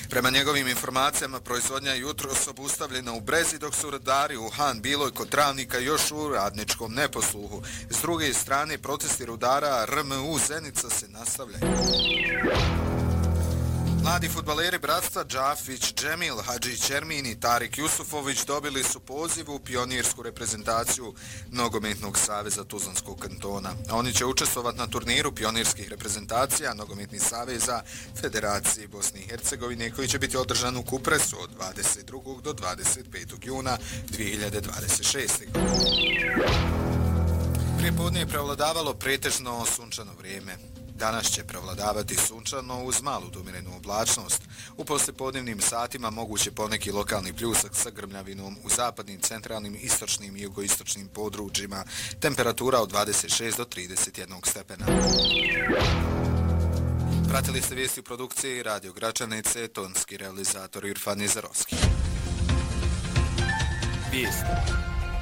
Prema njegovim informacijama, proizvodnja je jutros obustavljena u Brezi, dok su rudari u Han Biloj kod Travnika još u radničkom neposluhu. S druge strane, protesti rudara RMU Zenica se nastavljaju. Mladi fudbaleri bratstva Džafić, Džemil, Hadžić Ermin i Tarik Jusufović dobili su poziv u pionirsku reprezentaciju Nogometnog saveza Tuzlanskog kantona. Oni će učestvovati na turniru pionirskih reprezentacija Nogometnih saveza Federacije Bosne i Hercegovine koji će biti održan u Kupresu od 22. do 25. juna 2026. Prijepodne je prevladavalo pretežno sunčano vrijeme. Danas će prevladavati sunčano uz malu domirenu oblačnost. U poslijepodnevnim satima moguće poneki lokalni pljusak sa grmljavinom u zapadnim, centralnim, istočnim i jugoistočnim područjima. Temperatura od 26 do 31 stepena. Pratili ste vijesti u produkciji Radio Gračanice, tonski realizator Irfan Jezerovski. Vijesti.